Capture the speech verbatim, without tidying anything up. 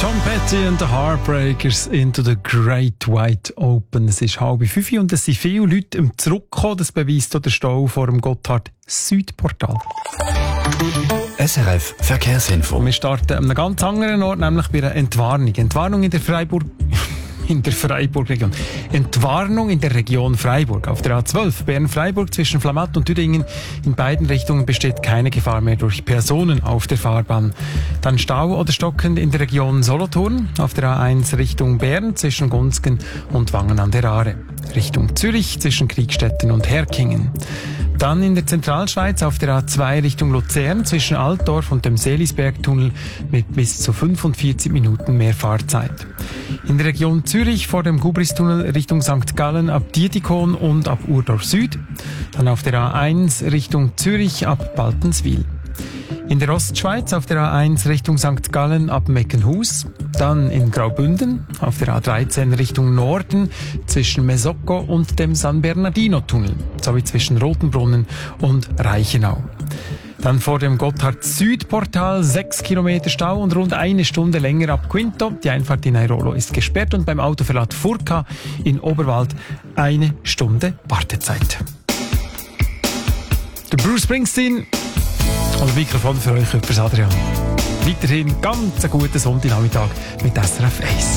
Tom Petty und the Heartbreakers into the Great White Open. Es ist halb fünf und es sind viele Leute im Zurückkommen. Das beweist auch der Stau vor dem Gotthard-Südportal. S R F Verkehrsinfo. Und wir starten an einem ganz anderen Ort, nämlich bei einer Entwarnung. Entwarnung in der Freiburg... in der Freiburg-Region. Entwarnung in der Region Freiburg. Auf der A zwölf Bern-Freiburg zwischen Flamatt und Düdingen in beiden Richtungen besteht keine Gefahr mehr durch Personen auf der Fahrbahn. Dann Stau oder Stockend in der Region Solothurn. Auf der A eins Richtung Bern zwischen Gunzgen und Wangen an der Aare. Richtung Zürich zwischen Kriegstetten und Herkingen. Dann in der Zentralschweiz auf der A zwei Richtung Luzern zwischen Altdorf und dem Seelisbergtunnel mit bis zu fünfundvierzig Minuten mehr Fahrzeit. In der Region Zürich vor dem Gubristunnel Richtung Sankt Gallen ab Dietikon und ab Urdorf Süd. Dann auf der A eins Richtung Zürich ab Baltenswil. In der Ostschweiz auf der A eins Richtung Sankt Gallen ab Meckenhus. Dann in Graubünden auf der A dreizehn Richtung Norden zwischen Mesocco und dem San Bernardino-Tunnel sowie zwischen Rotenbrunnen und Reichenau. Dann vor dem Gotthard-Südportal sechs Kilometer Stau und rund eine Stunde länger ab Quinto. Die Einfahrt in Airolo ist gesperrt und beim Autoverlad Furka in Oberwald eine Stunde Wartezeit. Der Bruce Springsteen und Mikrofon für euch, Adrian. Weiterhin ganz einen guten Sonntagnachmittag mit S R F eins.